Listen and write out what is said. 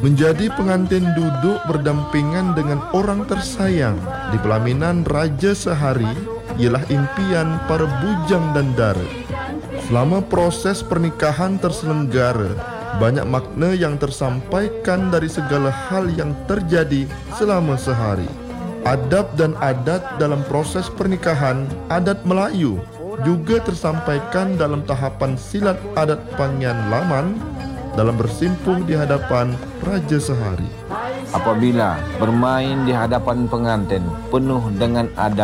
Menjadi pengantin duduk berdampingan dengan orang tersayang di pelaminan Raja Sehari ialah impian para bujang dan dara. Selama proses pernikahan terselenggara, banyak makna yang tersampaikan dari segala hal yang terjadi selama sehari. Adab dan adat dalam proses pernikahan adat Melayu juga tersampaikan dalam tahapan silat adat Pangyan Laman dalam bersimpuh di hadapan Raja Sehari. Apabila bermain di hadapan pengantin penuh dengan adab